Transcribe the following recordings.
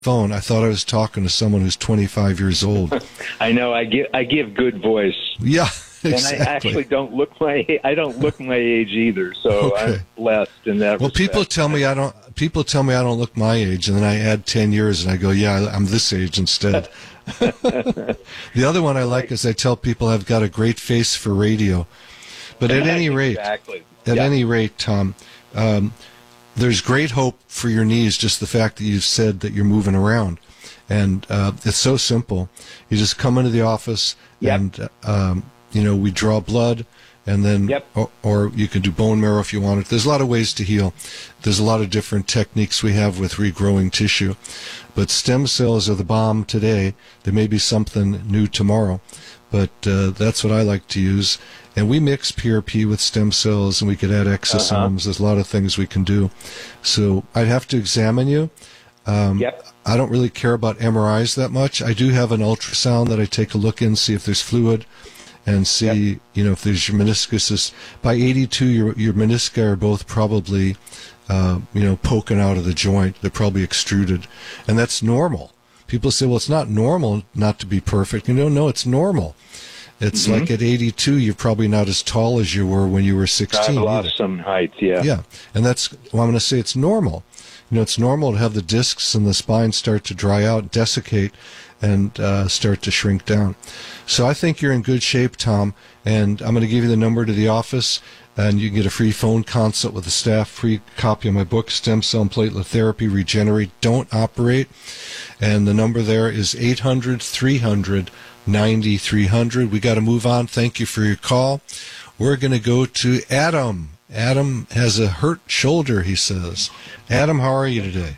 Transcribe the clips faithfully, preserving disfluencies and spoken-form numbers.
phone, I thought I was talking to someone who's twenty-five years old. I know. I give I give good voice. Yeah, exactly. And I actually don't look my I don't look my age either. So Okay. I'm blessed in that. Well, respect. people tell me I don't. People tell me I don't look my age, and then I add ten years, and I go, "Yeah, I'm this age instead." The other one I like is I tell people I've got a great face for radio. But at any rate, exactly. at Yeah. any rate, Tom, um, there's great hope for your knees. Just the fact that you've said that you're moving around, and uh, it's so simple. You just come into the office, Yep. and um, you know we draw blood. And then, Yep. or, or you can do bone marrow if you want it. There's a lot of ways to heal. There's a lot of different techniques we have with regrowing tissue. But stem cells are the bomb today. There may be something new tomorrow. But uh, that's what I like to use. And we mix P R P with stem cells, and we could add exosomes. Uh-huh. There's a lot of things we can do. So I'd have to examine you. Um, Yep. I don't really care about M R Is that much. I do have an ultrasound that I take a look in, see if there's fluid, and see, Yep. you know, if there's your meniscus is by eighty-two, your your menisci are both probably, uh, you know, poking out of the joint. They're probably extruded, and that's normal. People say, well, it's not normal not to be perfect. You know, no, it's normal. It's Mhm. like at eighty-two, you're probably not as tall as you were when you were sixteen. I've lost either. some height. Yeah. Yeah, and that's, well, I'm going to say it's normal. You know, it's normal to have the discs and the spine start to dry out, desiccate, and uh, start to shrink down. So I think you're in good shape, Tom, and I'm going to give you the number to the office, and you can get a free phone consult with the staff, free copy of my book, Stem Cell and Platelet Therapy, Regenerate, Don't Operate, and the number there is eight hundred, three hundred, ninety-three hundred. We got to move on. Thank you for your call. We're going to go to Adam. Adam has a hurt shoulder, he says. Adam, how are you today?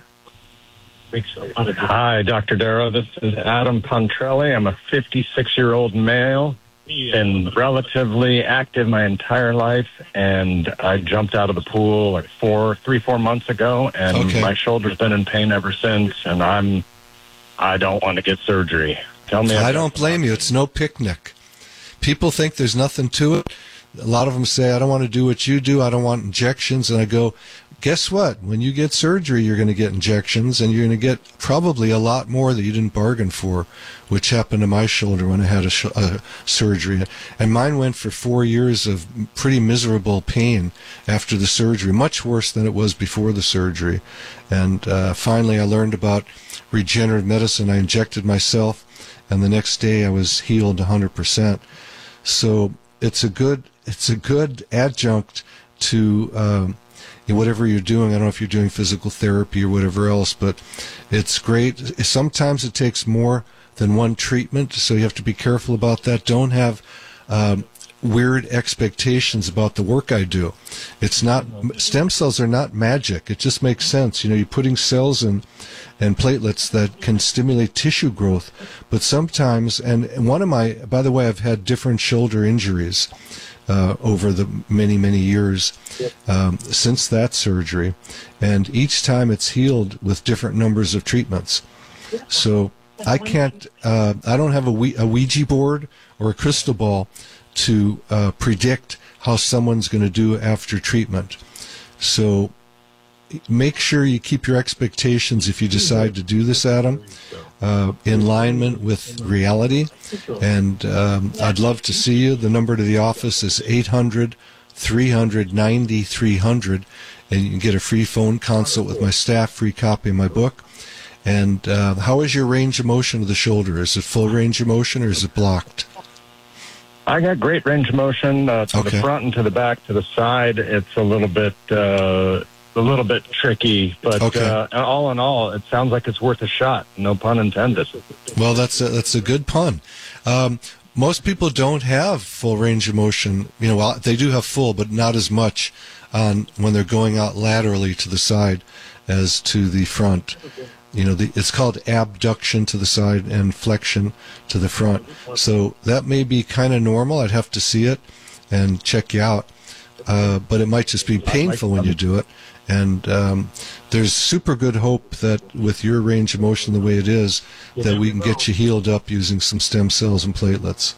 Hi, Doctor Darrow. This is Adam Pontrelli. I'm a fifty-six-year-old male, been relatively active my entire life, and I jumped out of the pool like four, three, four months ago, and Okay. my shoulder's been in pain ever since, and I'm, I don't want to get surgery. Tell me. I don't blame you. It's no picnic. People think there's nothing to it. A lot of them say, I don't want to do what you do. I don't want injections. And I go, guess what? When you get surgery, you're going to get injections, and you're going to get probably a lot more that you didn't bargain for, which happened to my shoulder when I had a, sh- a surgery. And mine went for four years of pretty miserable pain after the surgery, much worse than it was before the surgery. And uh, finally, I learned about regenerative medicine. I injected myself, and the next day I was healed one hundred percent. So it's a good it's a good adjunct to um, whatever you're doing. I don't know if you're doing physical therapy or whatever else, but it's great. Sometimes it takes more than one treatment, so you have to be careful about that. Don't have um, weird expectations about the work I do. It's not, stem cells are not magic. It just makes sense. You know, you're putting cells in and platelets that can stimulate tissue growth, but sometimes, and one of my, by the way, I've had different shoulder injuries uh, over the many, many years um, since that surgery, and each time it's healed with different numbers of treatments. So I can't, uh, I don't have a, we- a Ouija board or a crystal ball to uh, predict how someone's going to do after treatment. So make sure you keep your expectations, if you decide to do this, Adam, uh, in alignment with reality. And um, I'd love to see you. The number to the office is eight hundred, three hundred, ninety-three hundred, and you can get a free phone consult with my staff, free copy of my book. And uh, how is your range of motion of the shoulder? Is it full range of motion, or is it blocked? I got great range of motion uh, to Okay. the front and to the back, to the side. It's a little bit, uh, a little bit tricky, but Okay. uh, all in all, it sounds like it's worth a shot. No pun intended. Well, that's a, that's a good pun. Um, most people don't have full range of motion. You know, well, they do have full, but not as much on when they're going out laterally to the side as to the front. You know, the, it's called abduction to the side and flexion to the front. So that may be kind of normal. I'd have to see it and check you out. Uh, but it might just be painful when you do it. And um, there's super good hope that with your range of motion the way it is, that we can get you healed up using some stem cells and platelets.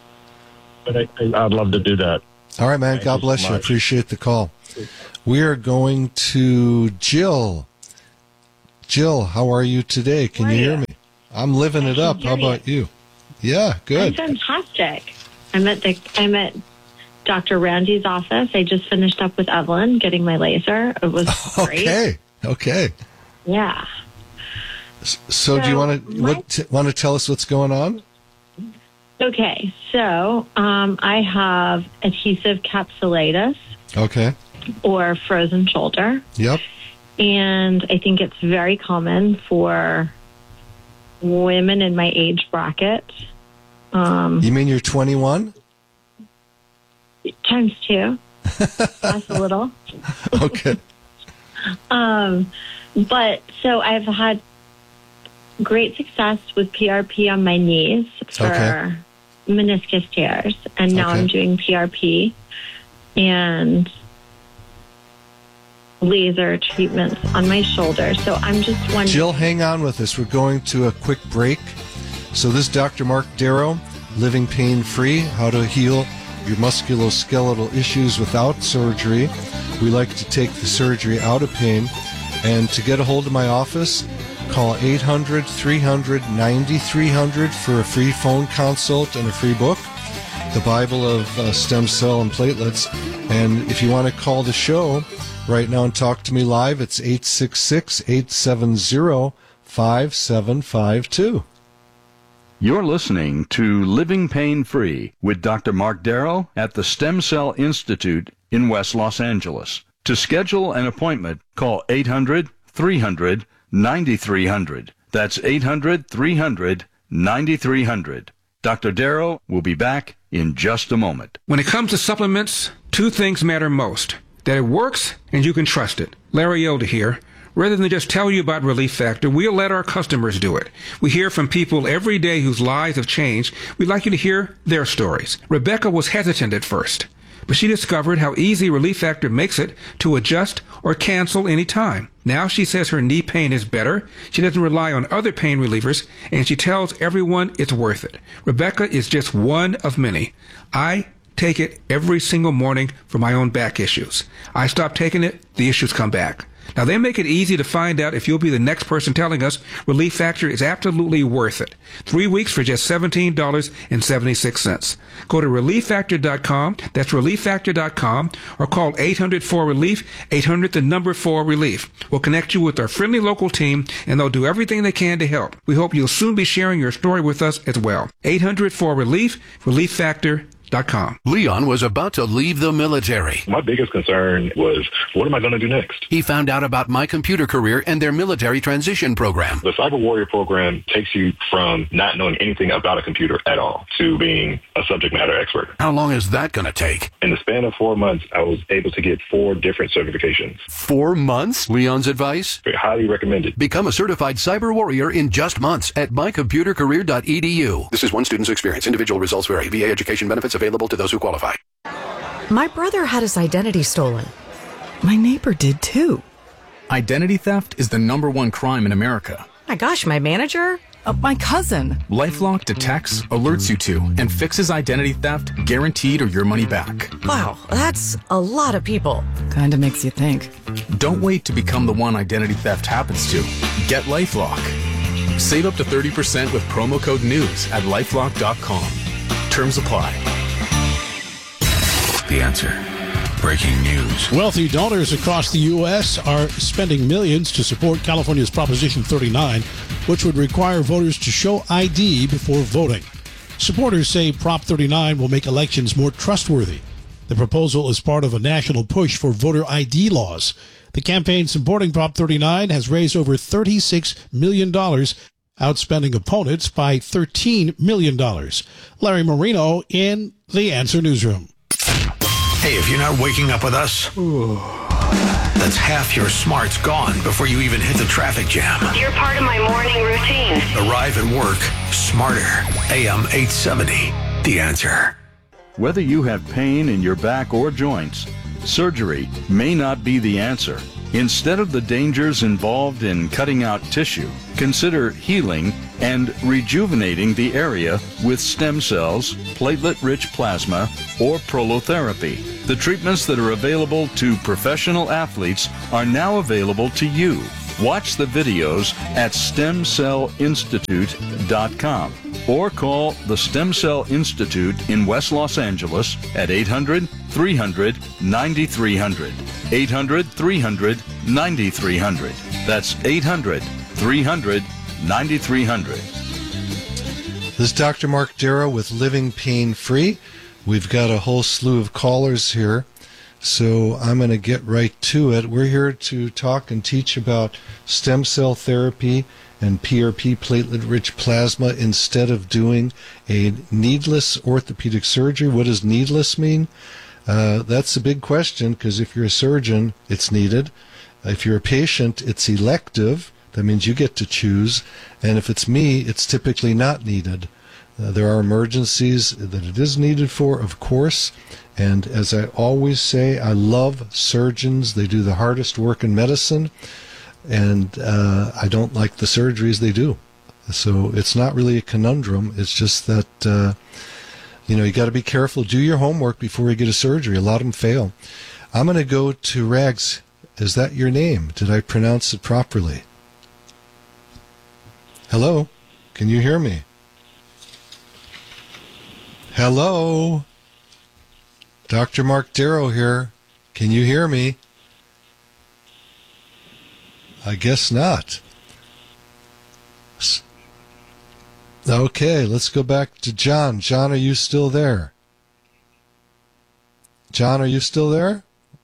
I'd love to do that. All right, man. Thank God you so bless you. I much. appreciate the call. We are going to Jill. Jill, how are you today? Can How are you hear you? me? I'm living I it can up. hear How you. about you? Yeah, good. I'm fantastic. I'm at the I'm at Doctor Randy's office. I just finished up with Evelyn getting my laser. It was great. Okay, okay. Yeah. S- So, do you So, want to my- what t- want to tell us what's going on? Okay. So um, I have adhesive capsulitis Okay. or frozen shoulder, Yep. and I think it's very common for women in my age bracket. Um, You mean you're twenty-one? times two, plus a little. Okay. Um, but so I've had great success with P R P on my knees for Okay. meniscus tears, and now Okay. I'm doing P R P and laser treatments on my shoulder. So I'm just wondering. Jill, hang on with us. We're going to a quick break. So this is Doctor Mark Darrow, Living Pain Free, How to Heal Your Musculoskeletal Issues Without Surgery. We like to take the surgery out of pain. And to get a hold of my office, call eight hundred, three hundred, ninety-three hundred for a free phone consult and a free book, The Bible of uh, Stem Cell and Platelets. And if you want to call the show right now and talk to me live, it's eight six six, eight seven zero, five seven five two. You're listening to Living Pain Free with Doctor Mark Darrow at the Stem Cell Institute in West Los Angeles. To schedule an appointment, call eight hundred, three hundred, ninety-three hundred. That's eight hundred, three hundred, ninety-three hundred. Doctor Darrow will be back in just a moment. When it comes to supplements, two things matter most. That it works and you can trust it. Larry Elder here. Rather than just tell you about Relief Factor, we'll let our customers do it. We hear from people every day whose lives have changed. We'd like you to hear their stories. Rebecca was hesitant at first, but she discovered how easy Relief Factor makes it to adjust or cancel any time. Now she says her knee pain is better, she doesn't rely on other pain relievers, and she tells everyone it's worth it. Rebecca is just one of many. I take it every single morning for my own back issues. I stop taking it, the issues come back. Now, they make it easy to find out if you'll be the next person telling us Relief Factor is absolutely worth it. Three weeks for just seventeen dollars and seventy-six cents. Go to relief factor dot com, that's relief factor dot com, or call eight hundred four relief, eight hundred the number four relief. We'll connect you with our friendly local team, and they'll do everything they can to help. We hope you'll soon be sharing your story with us as well. eight hundred four relief, relief factor dot com. Leon was about to leave the military. My biggest concern was, what am I going to do next? He found out about My Computer Career and their military transition program. The Cyber Warrior program takes you from not knowing anything about a computer at all to being a subject matter expert. How long is that going to take? In the span of four months, I was able to get four different certifications. Four months? Leon's advice? Highly recommended. Become a certified cyber warrior in just months at my computer career dot e d u. This is one student's experience. Individual results vary. V A education benefits available to those who qualify. My brother had his identity stolen. My neighbor did too. Identity theft is the number one crime in America. My gosh, my manager? Uh, my cousin. LifeLock detects, alerts you to, and fixes identity theft guaranteed or your money back. Wow, that's a lot of people. Kinda makes you think. Don't wait to become the one identity theft happens to. Get LifeLock. Save up to thirty percent with promo code NEWS at lifelock dot com. Terms apply. The Answer. Breaking news. Wealthy donors across the U S are spending millions to support California's Proposition thirty-nine, which would require voters to show I D before voting. Supporters say Prop thirty-nine will make elections more trustworthy. The proposal is part of a national push for voter I D laws. The campaign supporting Prop thirty-nine has raised over thirty-six million dollars, outspending opponents by thirteen million dollars. Larry Marino in The Answer Newsroom. Hey, if you're not waking up with us, that's half your smarts gone before you even hit the traffic jam. You're part of my morning routine. Arrive at work smarter. A M eight seventy. The Answer. Whether you have pain in your back or joints, surgery may not be the answer. Instead of the dangers involved in cutting out tissue, consider healing and rejuvenating the area with stem cells, platelet-rich plasma, or prolotherapy. The treatments that are available to professional athletes are now available to you. Watch the videos at stem cell institute dot com or call the Stem Cell Institute in West Los Angeles at eight hundred, three hundred, ninety-three hundred. eight hundred, three hundred, ninety-three hundred. That's eight hundred, three hundred, ninety-three hundred. This is Doctor Mark Darrow with Living Pain Free. We've got a whole slew of callers here, so I'm going to get right to it. We're here to talk and teach about stem cell therapy and P R P, platelet-rich plasma, instead of doing a needless orthopedic surgery. What does needless mean? Uh, that's a big question, because if you're a surgeon, it's needed. If you're a patient, it's elective. That means you get to choose. And if it's me, it's typically not needed. Uh, there are emergencies that it is needed for, of course. And as I always say, I love surgeons. They do the hardest work in medicine. And uh, I don't like the surgeries they do. So it's not really a conundrum. It's just that, uh, you know, you got to be careful. Do your homework before you get a surgery. A lot of them fail. I'm going to go to Rags. Is that your name? Did I pronounce it properly? Hello? Can you hear me? Hello? Doctor Mark Darrow here. Can you hear me? I guess not. Okay, let's go back to John. John, are you still there? John, are you still there?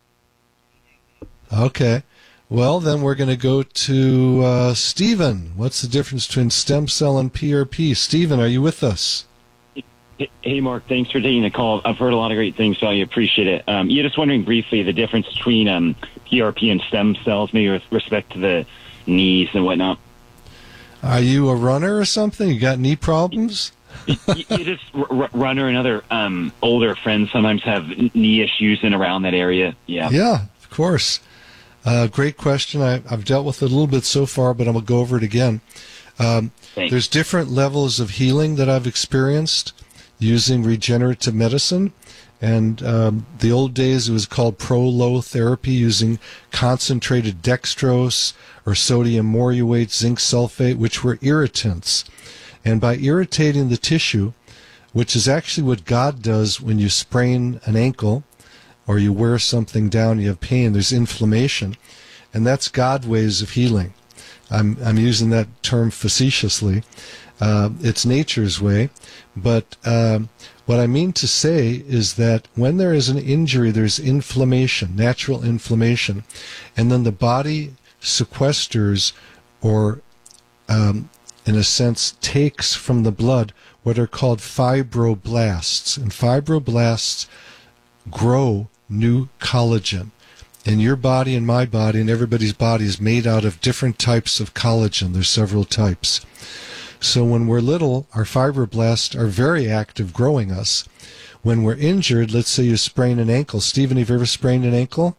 Okay. Well, then we're going to go to uh, Stephen. What's the difference between stem cell and P R P? Stephen, are you with us? Hey, Mark, thanks for taking the call. I've heard a lot of great things, so I appreciate it. Um, you're just wondering briefly the difference between um, P R P and stem cells, maybe with respect to the knees and whatnot. Are you a runner or something? You got knee problems? you, you just r- runner and other um, older friends sometimes have knee issues in around that area. Yeah. Yeah, of course. Uh, great question. I, I've dealt with it a little bit so far, but I'm going to go over it again. Um, there's different levels of healing that I've experienced using regenerative medicine. And um, the old days, it was called Pro-Low therapy, using concentrated dextrose or sodium moruate, zinc sulfate, which were irritants. And by irritating the tissue, which is actually what God does when you sprain an ankle or you wear something down, you have pain, there's inflammation. And that's God ways of healing. I'm, I'm using that term facetiously. Uh, it's nature's way. But um, what I mean to say is that when there is an injury, there's inflammation, natural inflammation. And then the body sequesters or, um, in a sense, takes from the blood what are called fibroblasts. And fibroblasts grow new collagen. And your body and my body and everybody's body is made out of different types of collagen. There's several types. So when we're little, our fibroblasts are very active growing us. When we're injured, let's say you sprain an ankle. Stephen, have you ever sprained an ankle?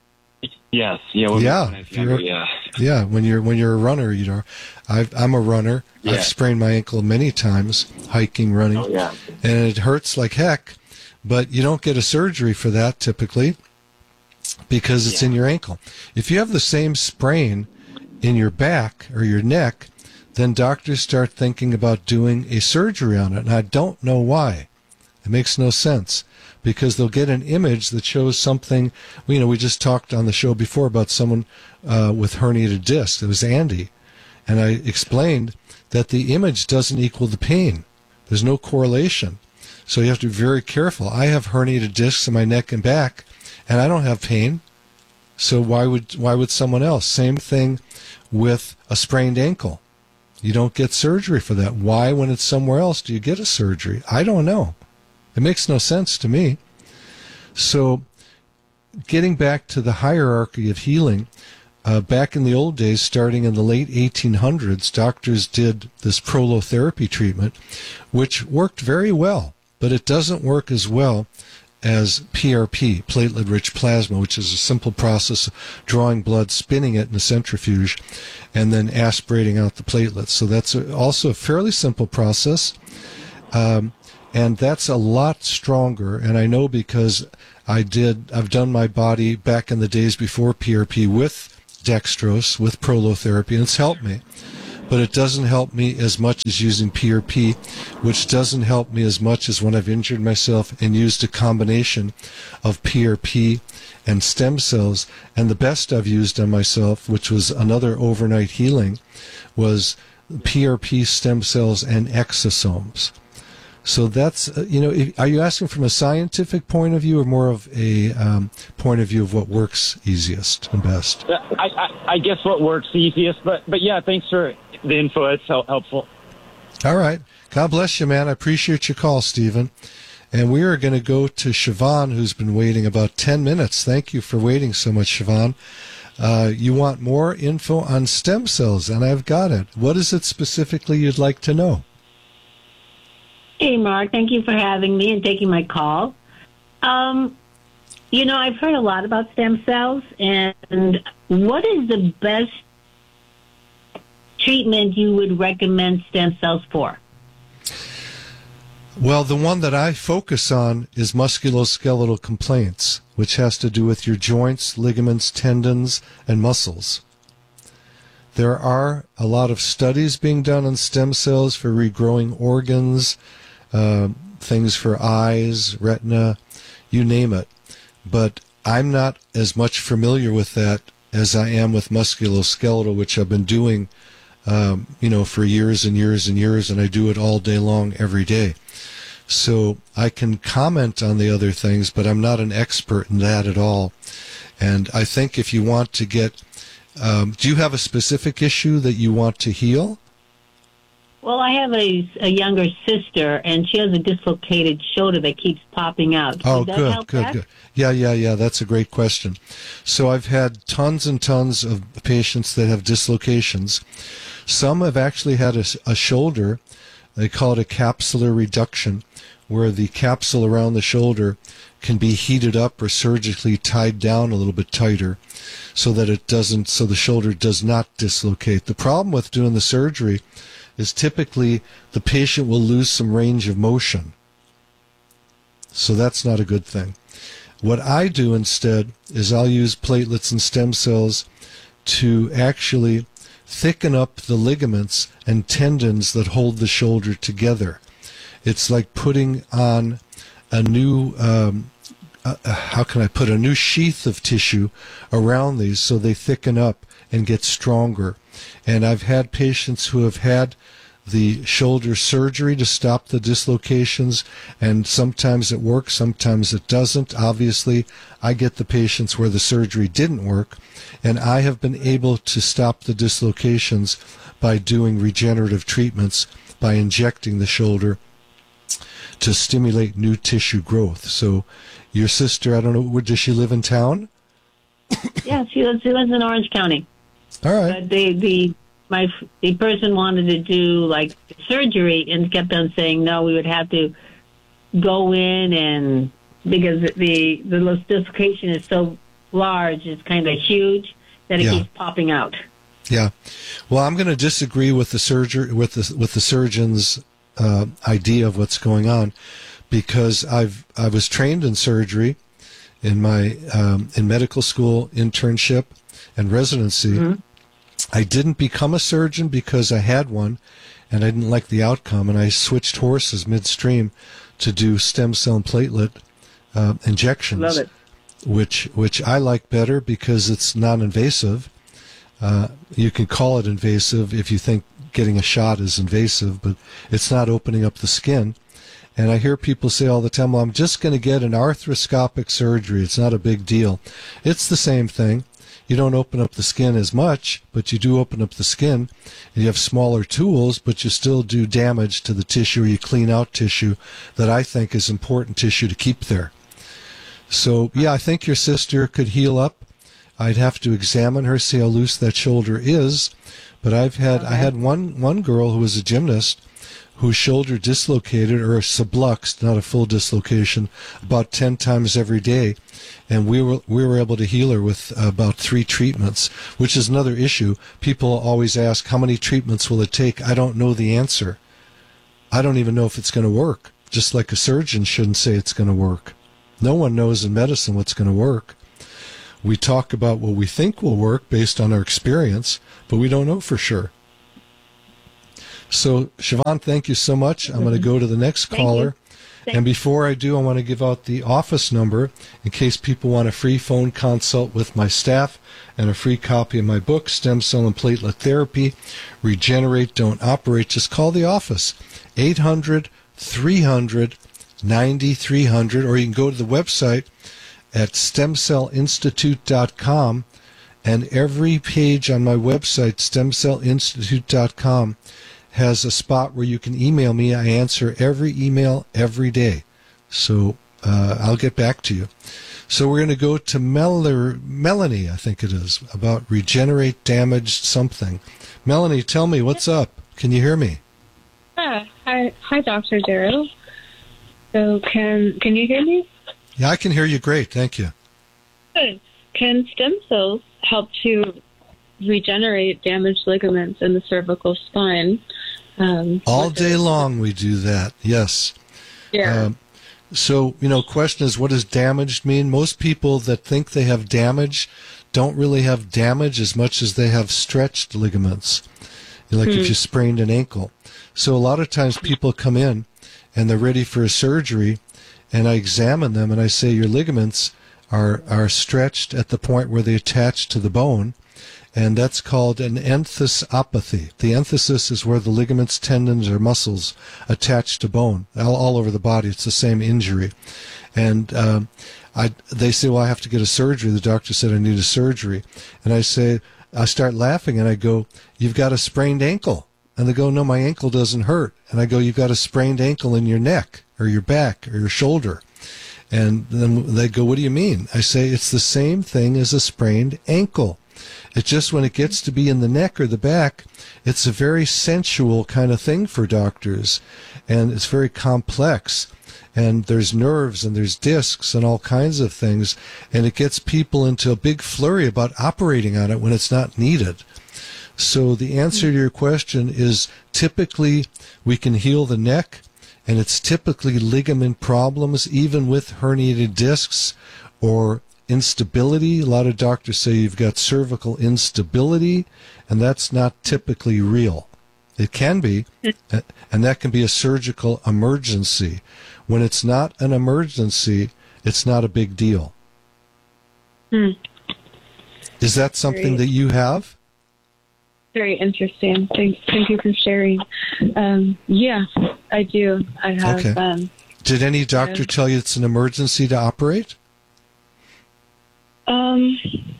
Yes. Yeah. When yeah. When I was younger, yeah. Yeah. When you're when you're a runner, you know, I've, I'm a runner. Yeah. I've sprained my ankle many times, hiking, running, oh, yeah. and it hurts like heck. But you don't get a surgery for that typically because it's yeah. in your ankle. If you have the same sprain in your back or your neck, then doctors start thinking about doing a surgery on it. And I don't know why. It makes no sense. Because they'll get an image that shows something. You know, we just talked on the show before about someone uh, with herniated disc. It was Andy. And I explained that the image doesn't equal the pain. There's no correlation. So you have to be very careful. I have herniated discs in my neck and back, and I don't have pain. So why would why would someone else? Same thing with a sprained ankle. You don't get surgery for that. Why, when it's somewhere else, do you get a surgery? I don't know. It makes no sense to me. So getting back to the hierarchy of healing, uh, back in the old days, starting in the late eighteen hundreds, doctors did this prolotherapy treatment, which worked very well, but it doesn't work as well as P R P, platelet-rich plasma, which is a simple process of drawing blood, spinning it in a centrifuge, and then aspirating out the platelets. So that's a, also a fairly simple process, um, and that's a lot stronger. And I know because I did, I've done my body back in the days before P R P with dextrose with prolotherapy, and it's helped me. But it doesn't help me as much as using P R P, which doesn't help me as much as when I've injured myself and used a combination of P R P and stem cells. And the best I've used on myself, which was another overnight healing, was P R P, stem cells, and exosomes. So that's, uh, you know, if, are you asking from a scientific point of view or more of a um, point of view of what works easiest and best? I, I, I guess what works easiest, but, but yeah, thanks for the info. It's helpful. All right. God bless you, man. I appreciate your call, Stephen. And we are going to go to Siobhan, who's been waiting about ten minutes. Thank you for waiting so much, Siobhan. Uh, you want more info on stem cells, and I've got it. What is it specifically you'd like to know? Hey, Mark. Thank you for having me and taking my call. Um, you know, I've heard a lot about stem cells, and what is the best treatment you would recommend stem cells for? Well, the one that I focus on is musculoskeletal complaints, which has to do with your joints, ligaments, tendons, and muscles. There are a lot of studies being done on stem cells for regrowing organs, uh, things for eyes, retina, you name it. But I'm not as much familiar with that as I am with musculoskeletal, which I've been doing, um, you know, for years and years and years, and I do it all day long, every day. So I can comment on the other things, but I'm not an expert in that at all. And I think if you want to get, um, do you have a specific issue that you want to heal? Well, I have a, a younger sister, and she has a dislocated shoulder that keeps popping out. Oh, Does that good, help good, that? good. Yeah, yeah, yeah. That's a great question. So I've had tons and tons of patients that have dislocations. Some have actually had a, a shoulder. They call it a capsular reduction, where the capsule around the shoulder can be heated up or surgically tied down a little bit tighter so that it doesn't, so the shoulder does not dislocate. The problem with doing the surgery is typically the patient will lose some range of motion. So that's not a good thing. What I do instead is I'll use platelets and stem cells to actually thicken up the ligaments and tendons that hold the shoulder together. It's like putting on a new, um, uh, how can I put, a new sheath of tissue around these so they thicken up and get stronger. And I've had patients who have had the shoulder surgery to stop the dislocations, and sometimes it works, sometimes it doesn't. Obviously, I get the patients where the surgery didn't work, and I have been able to stop the dislocations by doing regenerative treatments, by injecting the shoulder to stimulate new tissue growth. So your sister, I don't know, where does she live in town? Yeah, she lives, she lives in Orange County. All right. But the, the, my, the person wanted to do, like, surgery and kept on saying, no, we would have to go in and, because the, the dislocation is so large, it's kind of huge, that it Yeah. keeps popping out. Yeah. Well, I'm going to disagree with the surgery, with the, with the surgeon's uh, idea of what's going on, because I've I was trained in surgery in my um, in medical school internship and residency. Mm-hmm. I didn't become a surgeon because I had one and I didn't like the outcome, and I switched horses midstream to do stem cell and platelet uh, injections. Love it. Which which I like better because it's non-invasive. Uh, you can call it invasive if you think getting a shot is invasive, but it's not opening up the skin. And I hear people say all the time, well, I'm just going to get an arthroscopic surgery. It's not a big deal. It's the same thing. You don't open up the skin as much, but you do open up the skin. You have smaller tools, but you still do damage to the tissue, or you clean out tissue that I think is important tissue to keep there. So, yeah, I think your sister could heal up. I'd have to examine her, see how loose that shoulder is. But I've had okay. I had one one girl who was a gymnast whose shoulder dislocated, or subluxed, not a full dislocation, about ten times every day, and we were we were able to heal her with about three treatments, which is another issue. People always ask, how many treatments will it take? I don't know the answer. I don't even know if it's going to work, just like a surgeon shouldn't say it's going to work. No one knows in medicine what's going to work. We talk about what we think will work based on our experience, but we don't know for sure. So, Siobhan, thank you so much. I'm going to go to the next Thank caller. Thank And before I do, I want to give out the office number in case people want a free phone consult with my staff and a free copy of my book, Stem Cell and Platelet Therapy, Regenerate, Don't Operate. Just call the office, eight hundred, three hundred, ninety-three hundred, or you can go to the website at stem cell institute dot com, and every page on my website, stem cell institute dot com, has a spot where you can email me. I answer every email every day. So uh, I'll get back to you. So we're going to go to Mel- Melanie, I think it is, about regenerate damaged something. Melanie, tell me, what's up? Can you hear me? Yeah. Hi, hi, Doctor Darrow. So can can you hear me? Yeah, I can hear you great. Thank you. Good. Can stem cells help to regenerate damaged ligaments in the cervical spine? Um, All day long we do that, yes. Yeah. Um, so, you know, question is, what does damaged mean? Most people that think they have damage don't really have damage as much as they have stretched ligaments, like Hmm. if you sprained an ankle. So a lot of times people come in and they're ready for a surgery, and I examine them and I say, your ligaments are, are stretched at the point where they attach to the bone, and that's called an enthesopathy. The enthesis is where the ligaments, tendons, or muscles attach to bone. All, all over the body, it's the same injury. And um, I, they say, well, I have to get a surgery. The doctor said I need a surgery. And I say, I start laughing and I go, you've got a sprained ankle. And they go, no, my ankle doesn't hurt. And I go, you've got a sprained ankle in your neck or your back or your shoulder. And then they go, what do you mean? I say, it's the same thing as a sprained ankle. It's just when it gets to be in the neck or the back, it's a very sensual kind of thing for doctors. And it's very complex. And there's nerves and there's discs and all kinds of things. And it gets people into a big flurry about operating on it when it's not needed. So the answer to your question is typically we can heal the neck, and it's typically ligament problems, even with herniated discs or instability. A lot of doctors say you've got cervical instability, and that's not typically real. It can be, and that can be a surgical emergency. When it's not an emergency, it's not a big deal. Hmm. Is that something Great. that you have? Very interesting. Thank, thank you for sharing. Um, yeah, I do. I have. Okay. Um, Did any doctor uh, tell you it's an emergency to operate? um,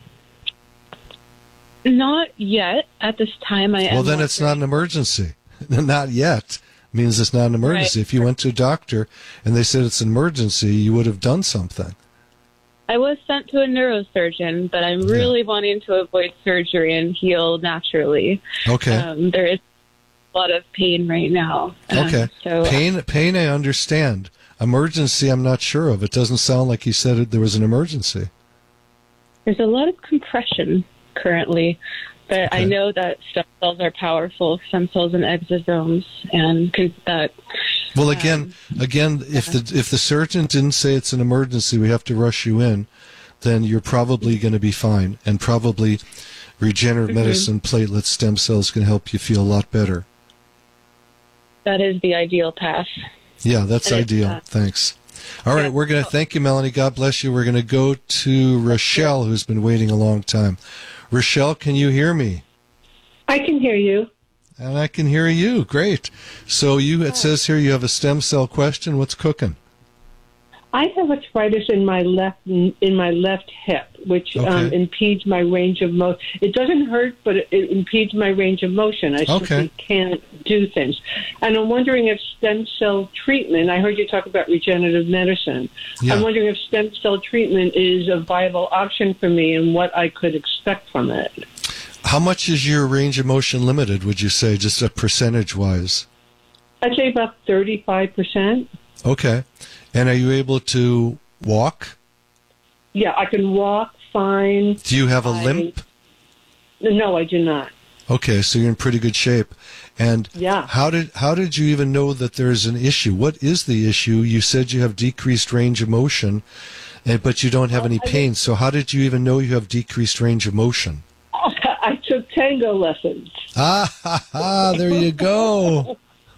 not yet. At this time, I am. Well, then it's not an emergency. Not yet means it's not an emergency. Right. If you went to a doctor and they said it's an emergency, you would have done something. I was sent to a neurosurgeon, but I'm really wanting to avoid surgery and heal naturally. Okay. Um, there is a lot of pain right now. Um, Okay. So Pain, pain, I understand. Emergency, I'm not sure of. It doesn't sound like you said it, there was an emergency. there's a lot of compression currently, but I know that stem cells are powerful, stem cells and exosomes, and con- that. Well, again, again, if the if the surgeon didn't say it's an emergency, we have to rush you in, then you're probably going to be fine, and probably regenerative Mhm. medicine, platelet stem cells can help you feel a lot better. That is the ideal path. Yeah, that's And it's, ideal. uh, Thanks. All right, we're going to thank you, Melanie. God bless you. We're going to go to Rochelle, who's been waiting a long time. Rochelle, can you hear me? I can hear you. And I can hear you. Great. So you, it says here you have a stem cell question. What's cooking? I have arthritis in my left in my left hip, which um, Okay. impedes my range of motion. It doesn't hurt, but it, it impedes my range of motion. I Okay. simply can't do things. And I'm wondering if stem cell treatment. I heard you talk about regenerative medicine. Yeah. I'm wondering if stem cell treatment is a viable option for me and what I could expect from it. How much is your range of motion limited, would you say, just a percentage-wise? I'd say about thirty-five percent. Okay. And are you able to walk? Yeah, I can walk fine. Do you have a I- limp? No, I do not. Okay, so you're in pretty good shape. And yeah. how did how did you even know that there's an issue? What is the issue? You said you have decreased range of motion, and, but you don't have any pain. So how did you even know you have decreased range of motion? I took tango lessons. Ah, ha, ha, there you go.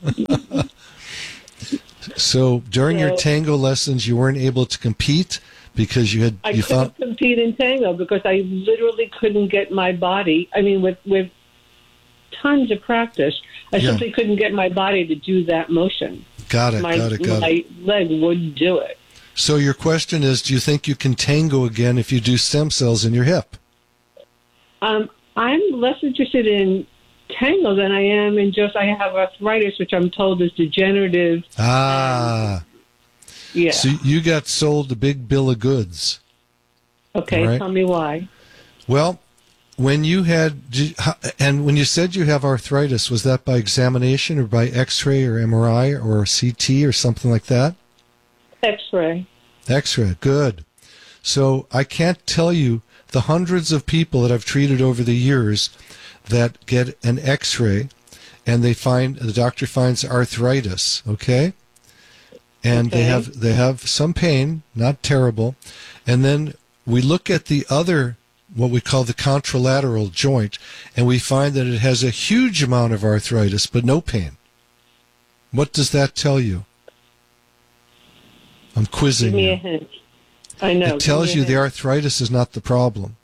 So during So- your tango lessons, you weren't able to compete because you had I you couldn't found. compete in tango because I literally couldn't get my body. I mean, with with tons of practice, I Yeah. simply couldn't get my body to do that motion. Got it. my got it. Got my it. leg wouldn't do it. So your question is, do you think you can tango again if you do stem cells in your hip? Um, I'm less interested in tango than I am in just I have arthritis, which I'm told is degenerative. Ah. Yeah. So you got sold a big bill of goods. Okay, Right. tell me why. Well, when you had, did- how- and when you said you have arthritis, was that by examination or by X-ray or M R I or C T or something like that? X-ray. X-ray, good. So I can't tell you the hundreds of people that I've treated over the years that get an X-ray and they find, the doctor finds arthritis, okay? And they Okay. have they have some pain, not terrible. And then we look at the other, what we call the contralateral joint, and we find that it has a huge amount of arthritis, but no pain. What does that tell you? I'm quizzing Give me you. a hint. I know. It give tells me a you the hint. arthritis is not the problem.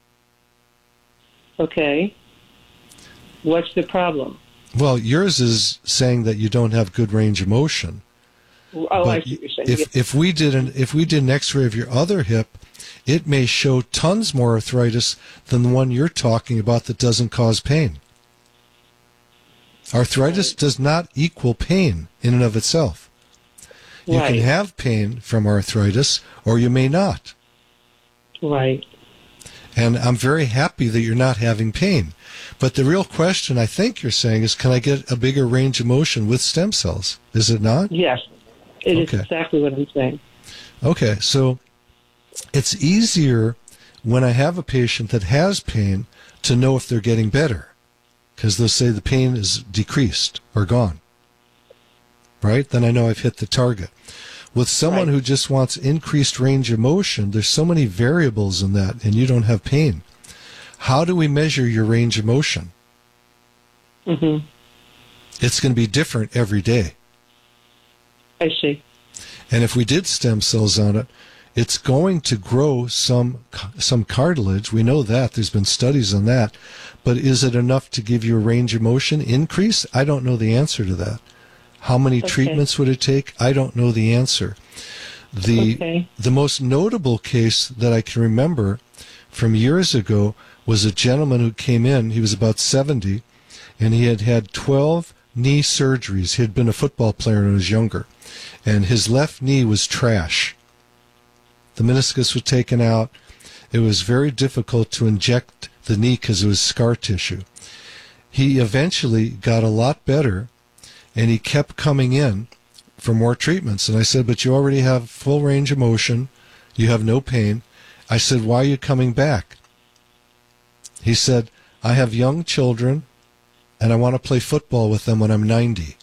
Okay. What's the problem? Well, yours is saying that you don't have good range of motion. Oh, I But see what you're saying. if Yeah. if we did an if we did an X-ray of your other hip, it may show tons more arthritis than the one you're talking about that doesn't cause pain. Arthritis does not equal pain in and of itself. You Right. can have pain from arthritis, or you may not. Right. And I'm very happy that you're not having pain. But the real question I think you're saying is, can I get a bigger range of motion with stem cells? Is it not? Yes. It is Okay. exactly what I'm saying. Okay, so it's easier when I have a patient that has pain to know if they're getting better, because they'll say the pain is decreased or gone. Right? Then I know I've hit the target. With someone who just wants increased range of motion, there's so many variables in that, and you don't have pain. How do we measure your range of motion? Mm-hmm. It's going to be different every day. I see. And if we did stem cells on it, it's going to grow some some cartilage. We know that. There's been studies on that. But is it enough to give you a range of motion increase? I don't know the answer to that. How many Okay. treatments would it take? I don't know the answer. The Okay. the most notable case that I can remember from years ago was a gentleman who came in. He was about seventy, and he had had twelve knee surgeries. He had been a football player when he was younger, and his left knee was trash. The meniscus was taken out. It was very difficult to inject the knee because it was scar tissue. He eventually got a lot better, and he kept coming in for more treatments. And I said, but you already have full range of motion. You have no pain. I said, why are you coming back? He said, I have young children, and I want to play football with them when I'm ninety.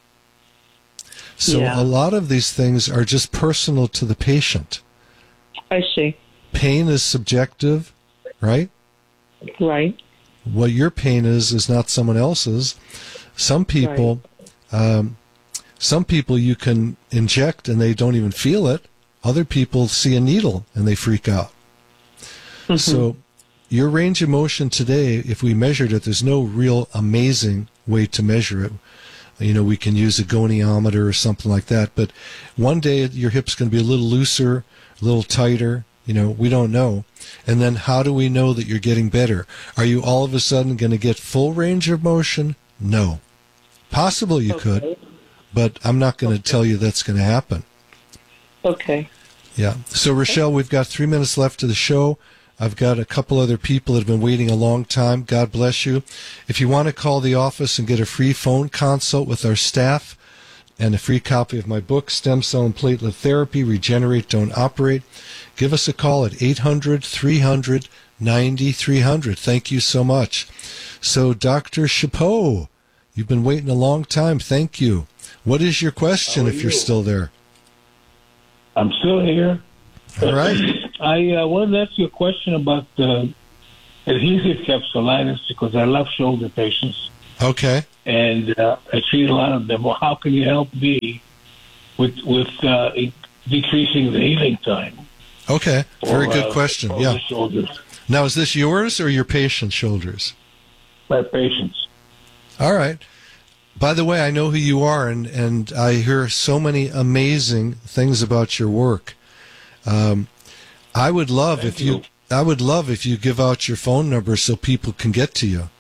So Yeah. a lot of these things are just personal to the patient. I see. Pain is subjective, right? Right. What your pain is is not someone else's. Some people, um, some people you can inject and they don't even feel it. Other people see a needle and they freak out. Mm-hmm. So your range of motion today, if we measured it, there's no real amazing way to measure it. You know, we can use a goniometer or something like that. But one day your hip's going to be a little looser, a little tighter. You know, we don't know. And then how do we know that you're getting better? Are you all of a sudden going to get full range of motion? No. Possible you could, but I'm not going to tell you that's going to happen. Okay. Yeah. So, Rochelle, we've got three minutes left of the show. I've got a couple other people that have been waiting a long time. God bless you. If you want to call the office and get a free phone consult with our staff and a free copy of my book, Stem Cell and Platelet Therapy, Regenerate, Don't Operate, give us a call at eight hundred, three hundred, ninety-three hundred. Thank you so much. So, Doctor Chapeau, You've been waiting a long time. Thank you. What is your question if you're still there? I'm still here. All right. I uh, wanted to ask you a question about uh, adhesive capsulitis because I love shoulder patients. Okay. And uh, I treat a lot of them. Well, how can you help me with with uh, decreasing the healing time? Okay. Very for, good uh, question. for Yeah. the shoulders. Now, is this yours or your patient's shoulders? My patients. All right. By the way, I know who you are, and, and I hear so many amazing things about your work. Um, I would love Thank if you, you. I would love if you give out your phone number so people can get to you.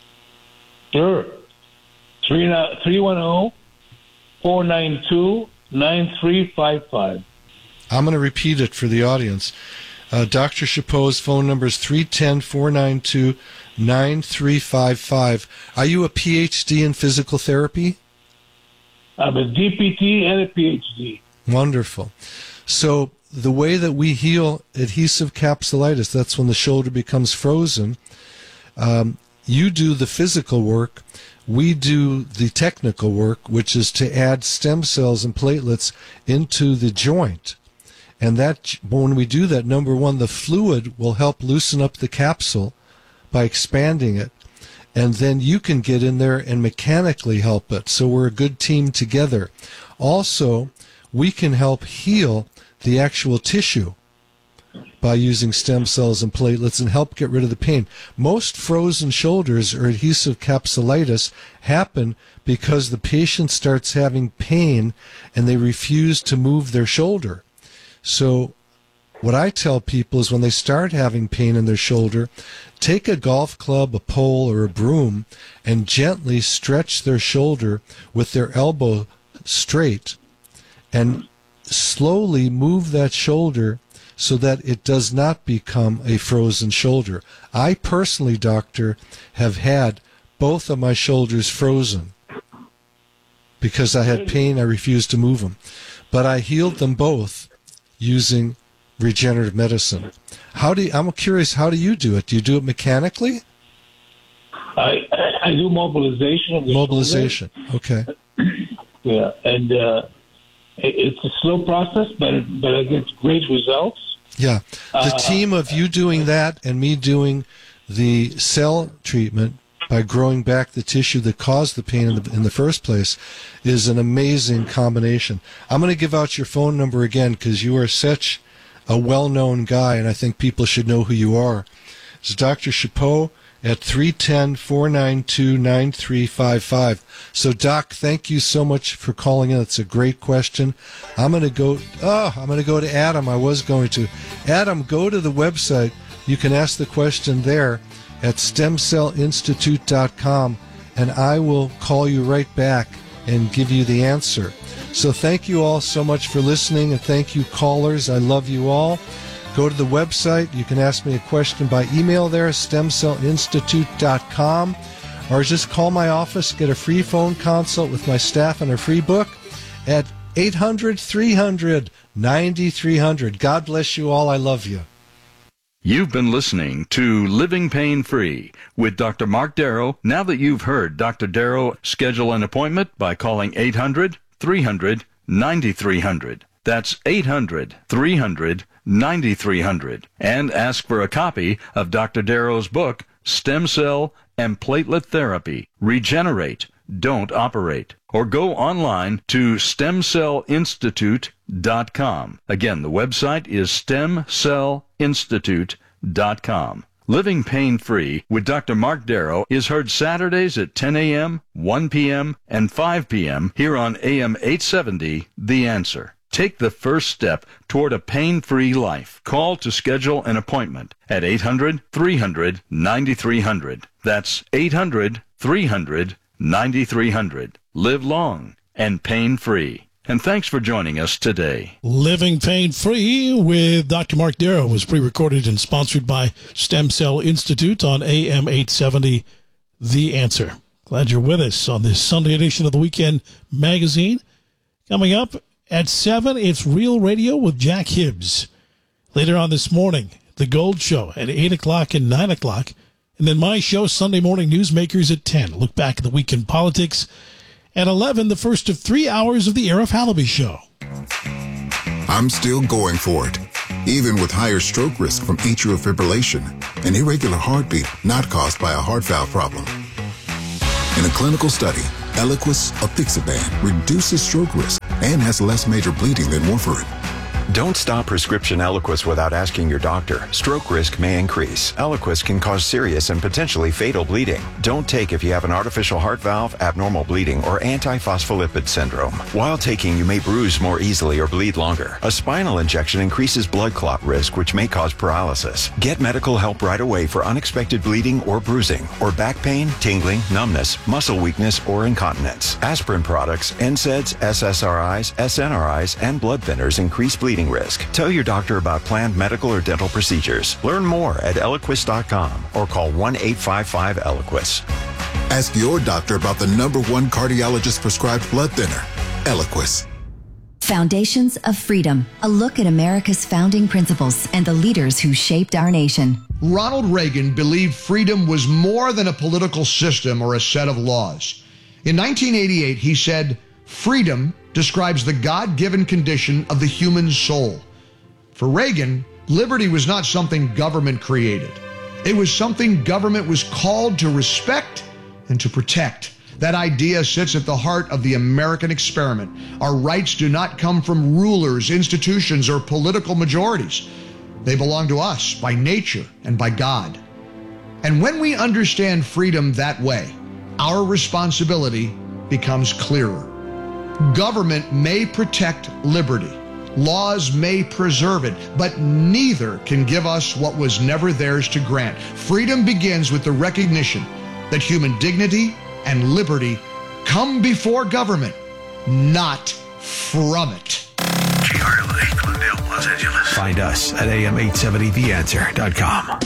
Sure. three one zero, four nine two, nine three five five. I'm going to repeat it for the audience. Uh, Doctor Chapeau's phone number is three one zero, four nine two, nine three five five. Are you a P H D in physical therapy? I'm a D P T and a P H D. Wonderful. So the way that we heal adhesive capsulitis, that's when the shoulder becomes frozen. Um, you do the physical work. We do the technical work, which is to add stem cells and platelets into the joint. And that, when we do that, number one, the fluid will help loosen up the capsule by expanding it. And then you can get in there and mechanically help it. So we're a good team together. Also, we can help heal the actual tissue by using stem cells and platelets and help get rid of the pain. Most frozen shoulders or adhesive capsulitis happen because the patient starts having pain and they refuse to move their shoulder. So what I tell people is when they start having pain in their shoulder, take a golf club, a pole, or a broom and gently stretch their shoulder with their elbow straight and slowly move that shoulder so that it does not become a frozen shoulder. I personally, doctor, have had both of my shoulders frozen because I had pain. I refused to move them. But I healed them both using regenerative medicine. How do you, I'm curious, how do you do it? Do you do it mechanically? I I do mobilization. Of the Mobilization, okay. Yeah, and uh, it, it's a slow process, but it, but I get great results. Yeah, the Uh, team of you doing that and me doing the cell treatment by growing back the tissue that caused the pain in the, in the first place is an amazing combination. I'm going to give out your phone number again because you are such a well-known guy, and I think people should know who you are. It's Doctor Chapeau at three one zero, four nine two, nine three five five. So, Doc, thank you so much for calling in. It's a great question. I'm going to go, oh, I'm going to go to Adam. I was going to. Adam, go to the website. You can ask the question there at stem cell institute dot com, and I will call you right back and give you the answer. So thank you all so much for listening, and thank you, callers. I love you all. Go to the website. You can ask me a question by email there, stem cell institute dot com, or just call my office, get a free phone consult with my staff and a free book at eight hundred, three hundred, ninety-three hundred. God bless you all. I love you. You've been listening to Living Pain Free with Doctor Mark Darrow. Now that you've heard Doctor Darrow, schedule an appointment by calling eight hundred, three hundred, ninety-three hundred. That's eight hundred, three hundred, ninety-three hundred. And ask for a copy of Doctor Darrow's book, Stem Cell and Platelet Therapy. Regenerate, don't operate. Or go online to stem cell institute dot com. Again, the website is stem cell institute dot com. Living Pain Free with Doctor Mark Darrow is heard Saturdays at ten a.m., one p.m., and five p.m. here on A M eight seventy, The Answer. Take the first step toward a pain-free life. Call to schedule an appointment at eight hundred, three hundred, ninety-three hundred. That's eight hundred, three hundred, ninety-three hundred. Live long and pain-free. And thanks for joining us today. Living Pain Free with Doctor Mark Darrow was pre-recorded and sponsored by Stem Cell Institute on A M eight seventy, The Answer. Glad you're with us on this Sunday edition of the Weekend Magazine. Coming up at seven, it's Real Radio with Jack Hibbs. Later on this morning, The Gold Show at eight o'clock and nine o'clock. And then my show, Sunday Morning Newsmakers at ten. Look back at the week in politics. At eleven, the first of three hours of the Arif Halaby Show. I'm still going for it, even with higher stroke risk from atrial fibrillation, an irregular heartbeat not caused by a heart valve problem. In a clinical study, Eliquis apixaban reduces stroke risk and has less major bleeding than warfarin. Don't stop prescription Eliquis without asking your doctor. Stroke risk may increase. Eliquis can cause serious and potentially fatal bleeding. Don't take if you have an artificial heart valve, abnormal bleeding, or antiphospholipid syndrome. While taking, you may bruise more easily or bleed longer. A spinal injection increases blood clot risk, which may cause paralysis. Get medical help right away for unexpected bleeding or bruising, or back pain, tingling, numbness, muscle weakness, or incontinence. Aspirin products, N SAIDs, S S R Is, S N R Is, and blood thinners increase bleeding risk. Tell your doctor about planned medical or dental procedures. Learn more at Eliquis dot com or call one eight five five Eliquis. Ask your doctor about the number one cardiologist prescribed blood thinner, Eliquis. Foundations of Freedom, a look at America's founding principles and the leaders who shaped our nation. Ronald Reagan believed freedom was more than a political system or a set of laws. In nineteen eighty-eight, he said, "Freedom describes the God-given condition of the human soul." For Reagan, liberty was not something government created. It was something government was called to respect and to protect. That idea sits at the heart of the American experiment. Our rights do not come from rulers, institutions, or political majorities. They belong to us by nature and by God. And when we understand freedom that way, our responsibility becomes clearer. Government may protect liberty. Laws may preserve it, but neither can give us what was never theirs to grant. Freedom begins with the recognition that human dignity and liberty come before government, not from it. G R L A, Glendale, Los Angeles. Find us at A M eight seventy the answer dot com.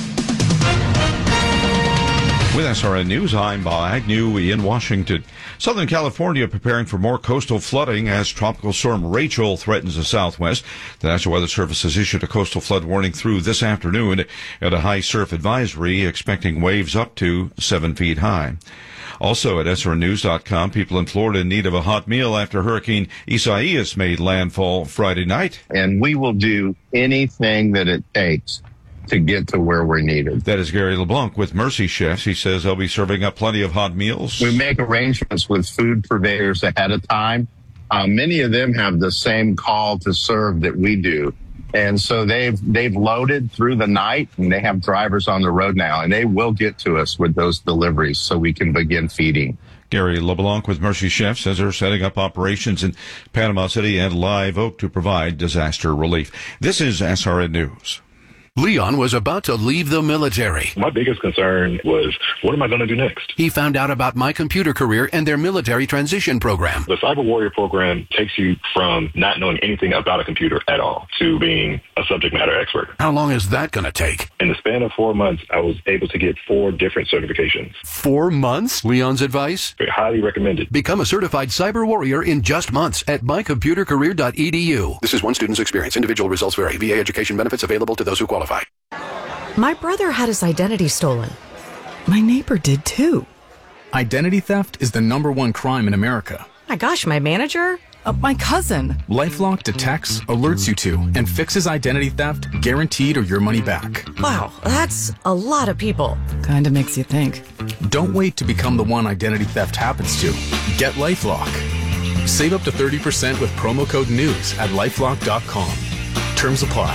With S R N News, I'm Bob Agnew in Washington. Southern California preparing for more coastal flooding as Tropical Storm Rachel threatens the southwest. The National Weather Service has issued a coastal flood warning through this afternoon and a high surf advisory, expecting waves up to seven feet high. Also at S R N news dot com, people in Florida in need of a hot meal after Hurricane Isaias made landfall Friday night. And we will do anything that it takes to get to where we're needed. That is Gary LeBlanc with Mercy Chefs. He says they'll be serving up plenty of hot meals. We make arrangements with food purveyors ahead of time. Uh, many of them have the same call to serve that we do. And so they've they've loaded through the night, and they have drivers on the road now, and they will get to us with those deliveries so we can begin feeding. Gary LeBlanc with Mercy Chefs says they're setting up operations in Panama City and Live Oak to provide disaster relief. This is S R N News. Leon was about to leave the military. My biggest concern was, what am I going to do next? He found out about My Computer Career and their military transition program. The Cyber Warrior program takes you from not knowing anything about a computer at all to being a subject matter expert. How long is that going to take? In the span of four months, I was able to get four different certifications. Four months? Leon's advice? I highly recommend it. Become a certified cyber warrior in just months at my computer career dot e d u. This is one student's experience. Individual results vary. V A education benefits available to those who qualify. My brother had his identity stolen. My neighbor did too. Identity theft is the number one crime in America. My gosh, my manager? Uh, my cousin. LifeLock detects, alerts you to, and fixes identity theft, guaranteed or your money back. Wow, that's a lot of people. Kinda makes you think. Don't wait to become the one identity theft happens to. Get LifeLock. Save up to thirty percent with promo code NEWS at lifelock dot com. Terms apply.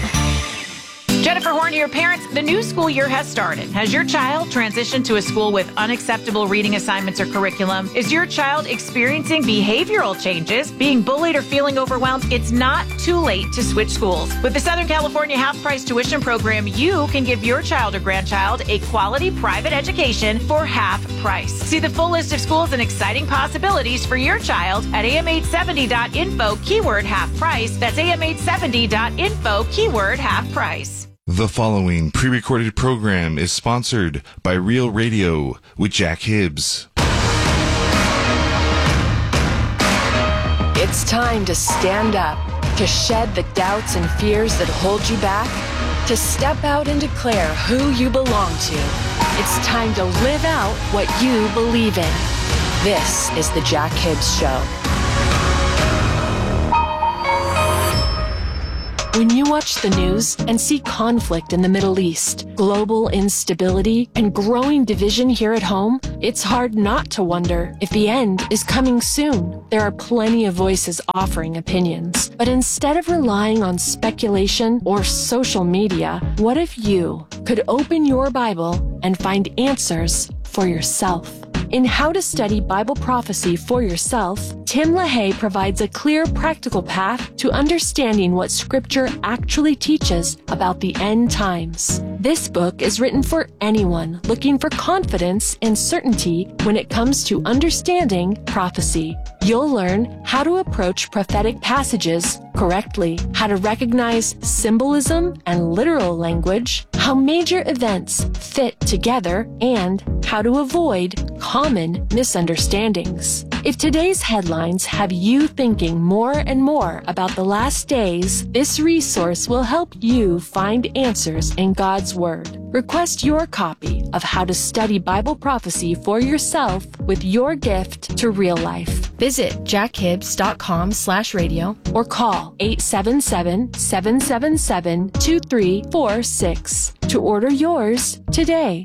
Jennifer Horn, your parents, the new school year has started. Has your child transitioned to a school with unacceptable reading assignments or curriculum? Is your child experiencing behavioral changes, being bullied or feeling overwhelmed? It's not too late to switch schools. With the Southern California half-price tuition program, you can give your child or grandchild a quality private education for half price. See the full list of schools and exciting possibilities for your child at A M eight seventy dot info, keyword half price. That's A M eight seventy dot info, keyword half price. The following pre-recorded program is sponsored by Real Radio with Jack Hibbs. It's time to stand up, to shed the doubts and fears that hold you back, to step out and declare who you belong to. It's time to live out what you believe in. This is The Jack Hibbs Show. When you watch the news and see conflict in the Middle East, global instability, and growing division here at home, it's hard not to wonder if the end is coming soon. There are plenty of voices offering opinions, but instead of relying on speculation or social media, what if you could open your Bible and find answers for yourself? In How to Study Bible Prophecy for Yourself, Tim LaHaye provides a clear, practical path to understanding what Scripture actually teaches about the end times. This book is written for anyone looking for confidence and certainty when it comes to understanding prophecy. You'll learn how to approach prophetic passages correctly, how to recognize symbolism and literal language, how major events fit together, and how to avoid common misunderstandings. If today's headlines have you thinking more and more about the last days, this resource will help you find answers in God's Word. Request your copy of How to Study Bible Prophecy for Yourself with your gift to real life. Visit jackhibbs.com slash radio or call eight seven seven, seven seven seven, two three four six to order yours today.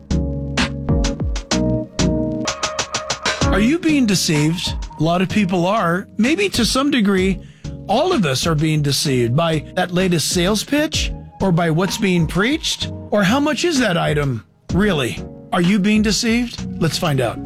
Are you being deceived? A lot of people are. Maybe to some degree, all of us are being deceived by that latest sales pitch, or by what's being preached, or how much is that item really? Are you being deceived? Let's find out.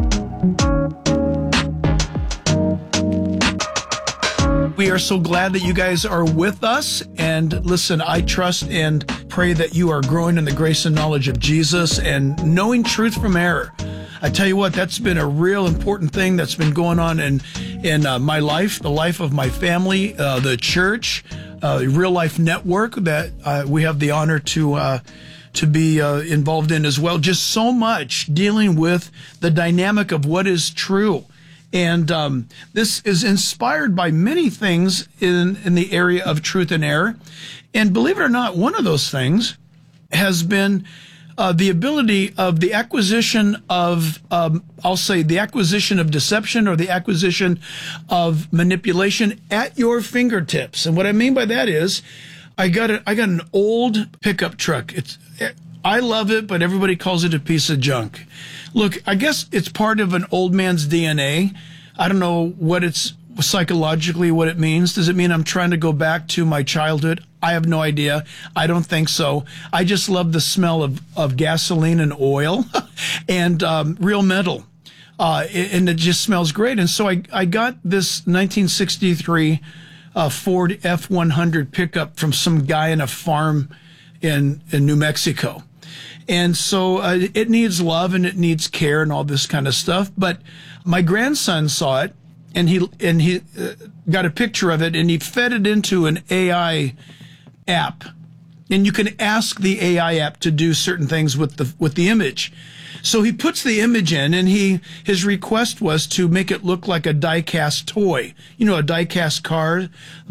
We are so glad that you guys are with us. And listen, I trust and pray that you are growing in the grace and knowledge of Jesus and knowing truth from error. I tell you what, that's been a real important thing that's been going on in in uh, my life, the life of my family, uh, the church, uh, Real Life Network that uh, we have the honor to uh, to be uh, involved in as well. Just so much dealing with the dynamic of what is true. And um, this is inspired by many things in, in the area of truth and error. And believe it or not, one of those things has been Uh, the ability of the acquisition of, um, I'll say, the acquisition of deception or the acquisition of manipulation at your fingertips. And what I mean by that is, I got a, I got an old pickup truck. It's, I love it, but everybody calls it a piece of junk. Look, I guess it's part of an old man's D N A. I don't know what it's psychologically what it means. Does it mean I'm trying to go back to my childhood? I have no idea. I don't think so. I just love the smell of, of gasoline and oil and um, real metal. Uh, and it just smells great. And so I, I got this nineteen sixty-three uh, Ford F one hundred pickup from some guy in a farm in, in New Mexico. And so uh, it needs love and it needs care and all this kind of stuff. But my grandson saw it. And he and he uh, got a picture of it, and he fed it into an A I app, and you can ask the A I app to do certain things with the with the image. So he puts the image in, and he his request was to make it look like a die-cast toy. You know, a die-cast car.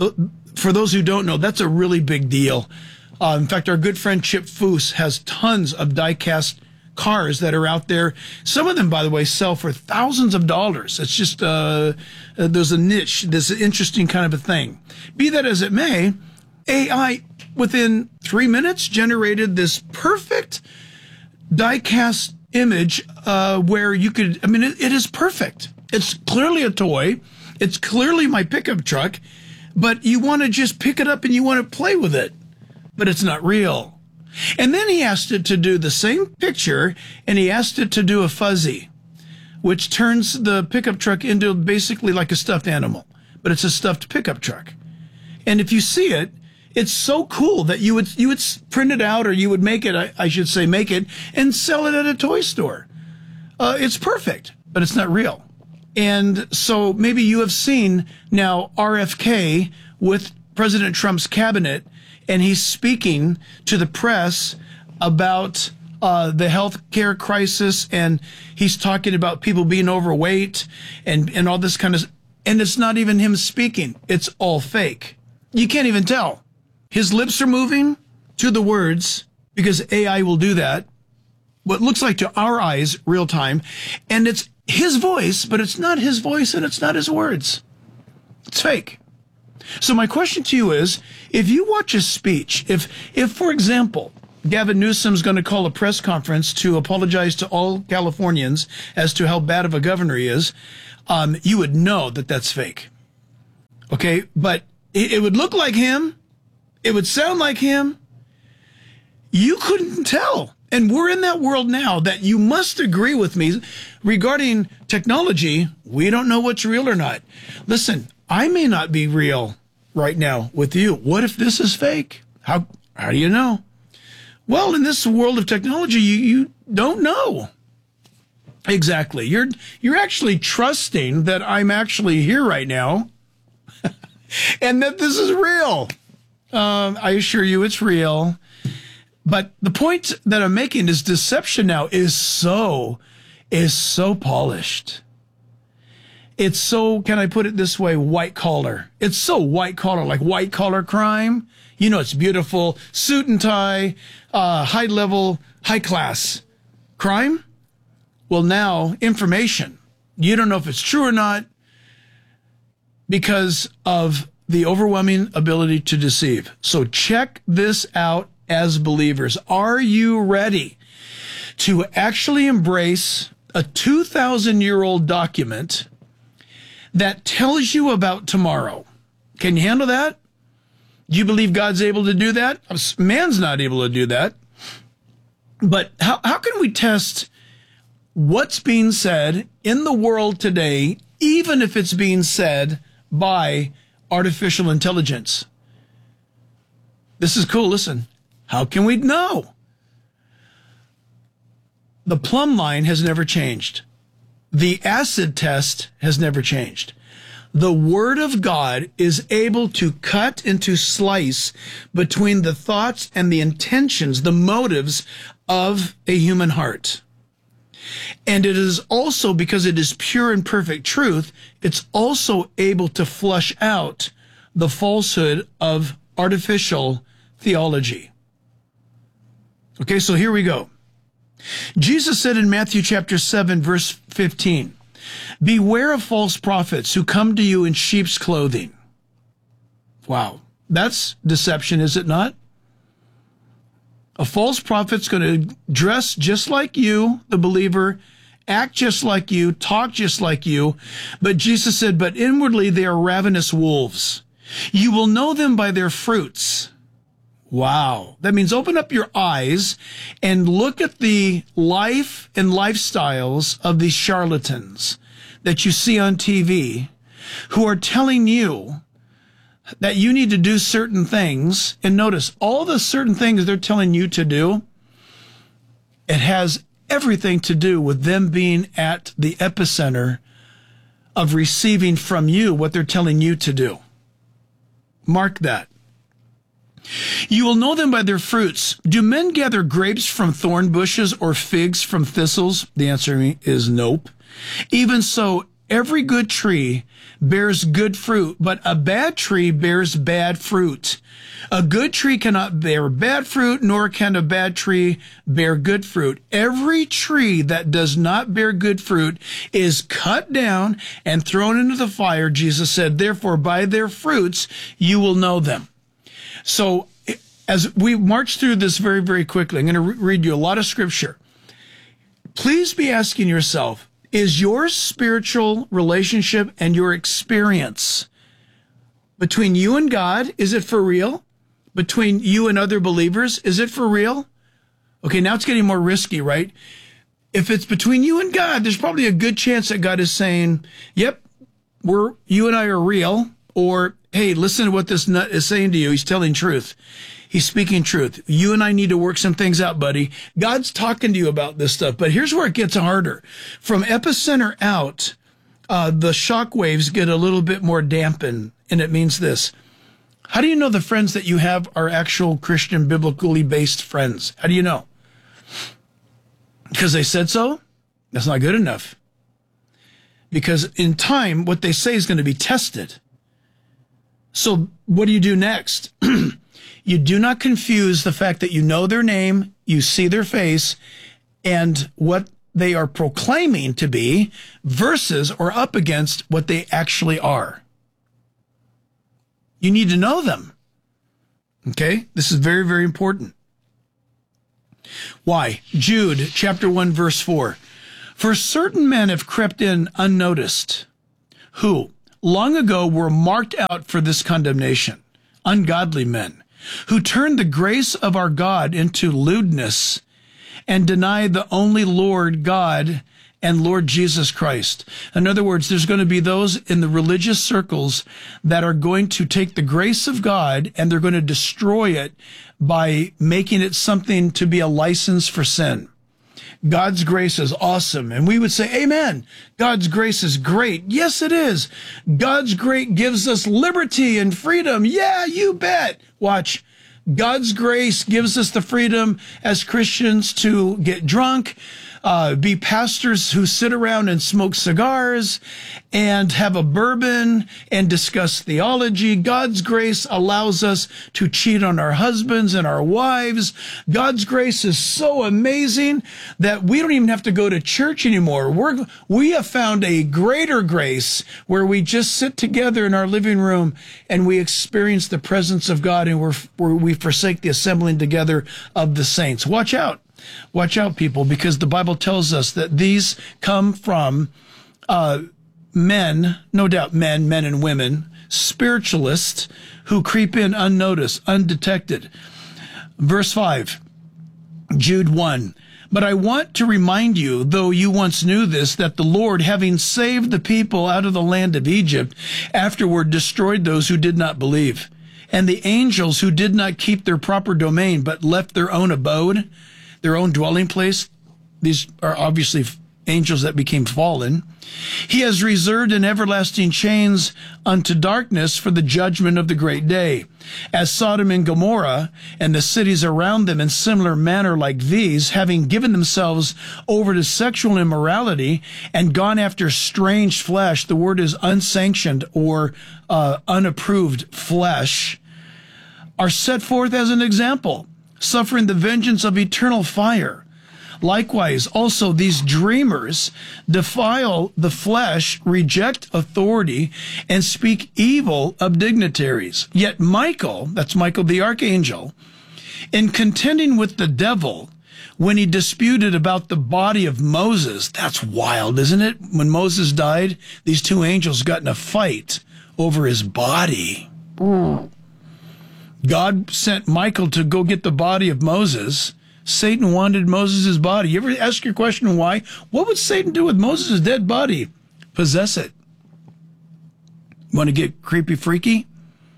For those who don't know, that's a really big deal. Uh, in fact, our good friend Chip Foose has tons of die-cast cars that are out there. Some of them, by the way, sell for thousands of dollars. It's just, uh, uh, there's a niche, there's an interesting kind of a thing. Be that as it may, A I, within three minutes, generated this perfect die-cast image uh, where you could, I mean, it, it is perfect. It's clearly a toy. It's clearly my pickup truck, but you want to just pick it up and you want to play with it, but it's not real. And then he asked it to do the same picture, and he asked it to do a fuzzy, which turns the pickup truck into basically like a stuffed animal, but it's a stuffed pickup truck. And if you see it, it's so cool that you would you would print it out, or you would make it, I, I should say make it, and sell it at a toy store. Uh, it's perfect, but it's not real. And so maybe you have seen now R F K with President Trump's cabinet, and he's speaking to the press about uh, the health care crisis, and he's talking about people being overweight and, and all this kind of, and it's not even him speaking. It's all fake. You can't even tell. His lips are moving to the words because A I will do that. what looks like to our eyes real time, and it's his voice, but it's not his voice and it's not his words. It's fake. So my question to you is, if you watch a speech, if, if for example, Gavin Newsom's going to call a press conference to apologize to all Californians as to how bad of a governor he is, um, you would know that that's fake. Okay, but it, it would look like him. It would sound like him. You couldn't tell. And we're in that world now that you must agree with me regarding technology. We don't know what's real or not. Listen, I may not be real right now with you. What if this is fake? How, how do you know? Well, in this world of technology, you, you don't know. Exactly. You're, you're actually trusting that I'm actually here right now and that this is real. Um, I assure you it's real. But the point that I'm making is deception now is so, is so polished. It's so, can I put it this way, white collar. It's so white collar, like white collar crime. You know, it's beautiful, suit and tie, uh, high level, high class crime. Well, now information. You don't know if it's true or not because of the overwhelming ability to deceive. So check this out. As believers, are you ready to actually embrace a two thousand year old document that tells you about tomorrow? Can you handle that? Do you believe God's able to do that? Man's not able to do that. But how, how can we test what's being said in the world today, even if it's being said by artificial intelligence? This is cool. Listen. How can we know? The plumb line has never changed. The acid test has never changed. The Word of God is able to cut and to slice between the thoughts and the intentions, the motives of a human heart. And it is also, because it is pure and perfect truth, it's also able to flush out the falsehood of artificial theology. Okay, so here we go. Jesus said in Matthew chapter seven, verse fifteen, beware of false prophets who come to you in sheep's clothing. Wow, that's deception, is it not? A false prophet's going to dress just like you, the believer, act just like you, talk just like you. But Jesus said, but inwardly they are ravenous wolves. You will know them by their fruits. Wow. That means open up your eyes and look at the life and lifestyles of these charlatans that you see on T V who are telling you that you need to do certain things. And notice all the certain things they're telling you to do, it has everything to do with them being at the epicenter of receiving from you what they're telling you to do. Mark that. You will know them by their fruits. Do men gather grapes from thorn bushes or figs from thistles? The answer is nope. Even so, every good tree bears good fruit, but a bad tree bears bad fruit. A good tree cannot bear bad fruit, nor can a bad tree bear good fruit. Every tree that does not bear good fruit is cut down and thrown into the fire, Jesus said. Therefore, by their fruits you will know them. So as we march through this very, very quickly, I'm going to re- read you a lot of scripture. Please be asking yourself, is your spiritual relationship and your experience between you and God, is it for real? Between you and other believers, is it for real? Okay, now it's getting more risky, right? If it's between you and God, there's probably a good chance that God is saying, yep, we're you and I are real, or hey, listen to what this nut is saying to you. He's telling truth. He's speaking truth. You and I need to work some things out, buddy. God's talking to you about this stuff. But here's where it gets harder. From epicenter out, uh, the shock waves get a little bit more dampened. And it means this. How do you know the friends that you have are actual Christian, biblically based friends? How do you know? Because they said so? That's not good enough. Because in time, what they say is going to be tested. So what do you do next? You do not confuse the fact that you know their name, you see their face, and what they are proclaiming to be versus or up against what they actually are. You need to know them. Okay? This is very, very important. Why? Jude chapter one, verse four. For certain men have crept in unnoticed, who long ago were marked out for this condemnation, ungodly men, who turned the grace of our God into lewdness and deny the only Lord God and Lord Jesus Christ. In other words, there's going to be those in the religious circles that are going to take the grace of God and they're going to destroy it by making it something to be a license for sin. God's grace is awesome. And we would say, amen. God's grace is great. Yes, it is. God's grace gives us liberty and freedom. Yeah, you bet. Watch. God's grace gives us the freedom as Christians to get drunk, uh, be pastors who sit around and smoke cigars and have a bourbon and discuss theology. God's grace allows us to cheat on our husbands and our wives. God's grace is so amazing that we don't even have to go to church anymore. We're, we have found a greater grace where we just sit together in our living room and we experience the presence of God, and we're, we're, we forsake the assembling together of the saints. Watch out. Watch out, people, because the Bible tells us that these come from uh, men, no doubt men, men and women, spiritualists who creep in unnoticed, undetected. Verse five, Jude one. But I want to remind you, though you once knew this, that the Lord, having saved the people out of the land of Egypt, afterward destroyed those who did not believe. And the angels who did not keep their proper domain, but left their own abode, their own dwelling place. These are obviously angels that became fallen. He has reserved in everlasting chains unto darkness for the judgment of the great day. As Sodom and Gomorrah and the cities around them in similar manner like these, having given themselves over to sexual immorality and gone after strange flesh, the word is unsanctioned or uh, unapproved flesh, are set forth as an example, suffering the vengeance of eternal fire. Likewise, also these dreamers defile the flesh, reject authority, and speak evil of dignitaries. Yet Michael, that's Michael the archangel, in contending with the devil, when he disputed about the body of Moses, that's wild, isn't it? When Moses died, these two angels got in a fight over his body. Mm. God sent Michael to go get the body of Moses. Satan wanted Moses' body. You ever ask your question why? What would Satan do with Moses' dead body? Possess it. Want to get creepy freaky?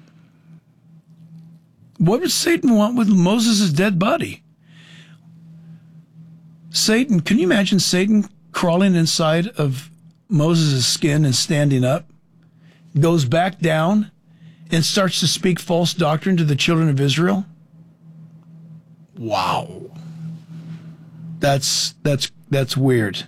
What would Satan want with Moses' dead body? Satan, can you imagine Satan crawling inside of Moses' skin and standing up, goes back down, and starts to speak false doctrine to the children of Israel? Wow. That's, that's, that's weird.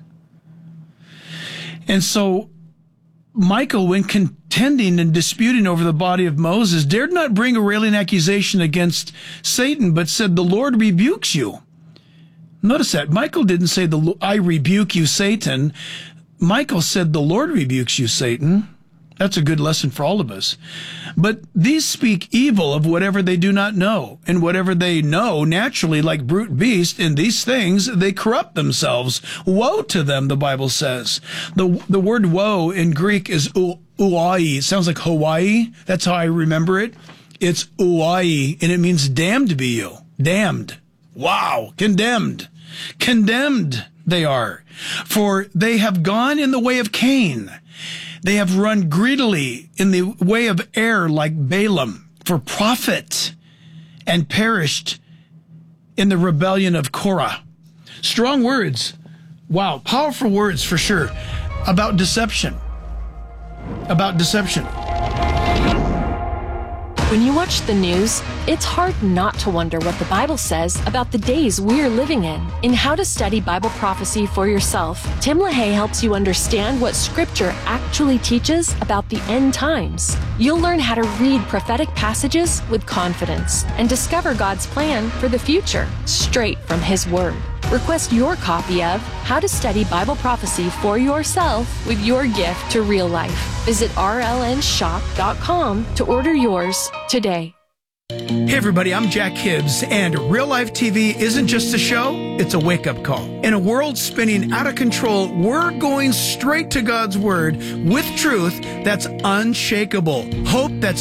And so Michael, when contending and disputing over the body of Moses, dared not bring a railing accusation against Satan, but said, the Lord rebukes you. Notice that. Michael didn't say, the I rebuke you, Satan. Michael said, the Lord rebukes you, Satan. That's a good lesson for all of us. But these speak evil of whatever they do not know. And whatever they know, naturally, like brute beasts, in these things, they corrupt themselves. Woe to them, the Bible says. The the word woe in Greek is uai. It sounds like Hawaii. That's how I remember it. It's uai, and it means damned be you. Damned. Wow. Condemned. Condemned they are. For they have gone in the way of Cain. They have run greedily in the way of error like Balaam for profit, and perished in the rebellion of Korah. Strong words. Wow. Powerful words for sure. About deception. About deception. When you watch the news, it's hard not to wonder what the Bible says about the days we're living in. In How to Study Bible Prophecy for Yourself, Tim LaHaye helps you understand what Scripture actually teaches about the end times. You'll learn how to read prophetic passages with confidence and discover God's plan for the future straight from His Word. Request your copy of How to Study Bible Prophecy for Yourself with Your Gift to Real Life. Visit R L N shop dot com to order yours today. Hey everybody, I'm Jack Hibbs, and Real Life T V isn't just a show, it's a wake-up call. In a world spinning out of control, we're going straight to God's Word with truth that's unshakable. Hope that's